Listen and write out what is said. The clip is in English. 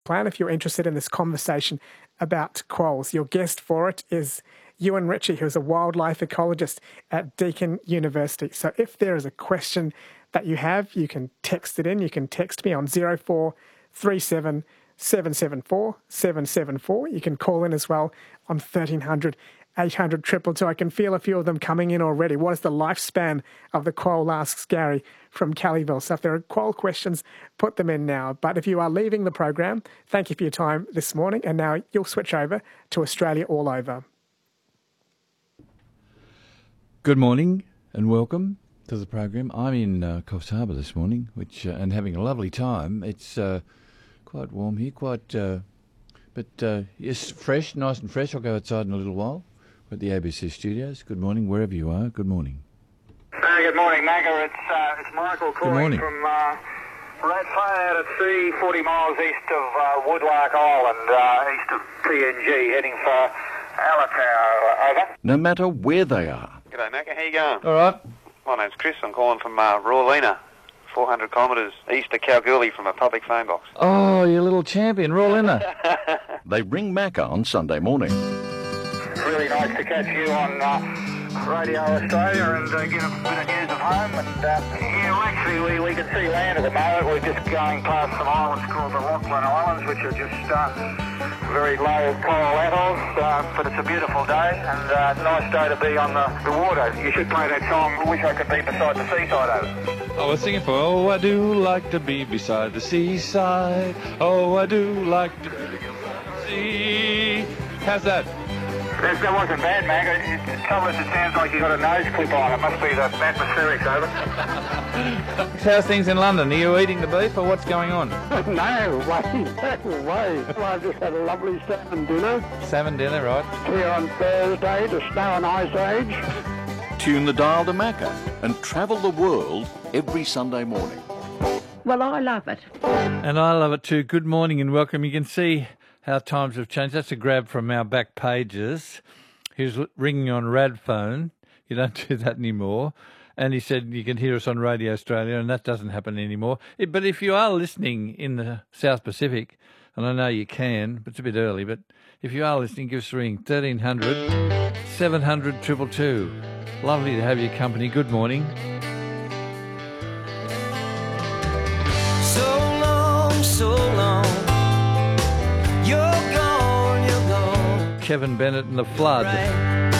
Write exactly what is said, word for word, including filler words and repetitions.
Plan if you're interested in this conversation about quolls. Your guest for it is Ewan Ritchie, who's a wildlife ecologist at Deakin University. So if there is a question that you have, you can text it in. You can text me on zero four three seven seven seven four seven seven four. You can call in as well on thirteen hundred eight hundred two two two. I can feel a few of them coming in already. What is the lifespan of the quoll, asks Gary from Calliville. So if there are quoll questions, put them in now. But if you are leaving the program, thank you for your time this morning. And now you'll switch over to Australia All Over. Good morning and welcome to the program. I'm in uh, Coffs Harbour this morning, which uh, and having a lovely time. It's uh, quite warm here, quite, uh, but uh, yes, fresh, nice and fresh. I'll go outside in a little while. At the A B C studios. Good morning, wherever you are. Good morning. Uh, good morning, Magga. It's, uh, it's Michael calling from uh, Rathfarnham out at sea, forty miles east of uh, Woodlark Island, uh, east of P N G, heading for Alatow. Over. No matter where they are. G'day, Magga. How you going? All right. My name's Chris. I'm calling from uh, Rawlina, four hundred kilometres east of Kalgoorlie from a public phone box. Oh, you little champion, Rawlina. They ring Macca on Sunday morning. Really nice to catch you on uh, Radio Australia and uh, get a bit of news of home. And uh, yeah, well, actually we, we can see land at the moment. We're just going past some islands called the Lachlan Islands, which are just uh, very low coral atolls. Uh, but it's a beautiful day and uh, nice day to be on the, the water. You should play that song, Wish I Could Be Beside the Seaside, over. I was singing for Oh, I do like to be beside the seaside. Oh, I do like to be beside the sea. How's that? That, that wasn't bad, Mag. It, it, trouble is, it sounds like you got a nose clip on. It must be the atmospherics, over. How's things in London? Are you eating the beef or what's going on? No way, no way. Well, I've just had a lovely salmon dinner. Salmon dinner, right? Here on Thursday, the snow and ice age. Tune the dial to Macca and travel the world every Sunday morning. Well, I love it. And I love it too. Good morning and welcome. You can see how times have changed. That's a grab from our back pages. He was ringing on Radphone. You don't do that anymore. And he said you can hear us on Radio Australia, and that doesn't happen anymore. It, but if you are listening in the South Pacific, and I know you can, but it's a bit early, but if you are listening, give us a ring, thirteen hundred seven hundred two two two. Lovely to have your company. Good morning. So long, so long. You're gone, you're gone. Kevin Bennett and the Flood. Right.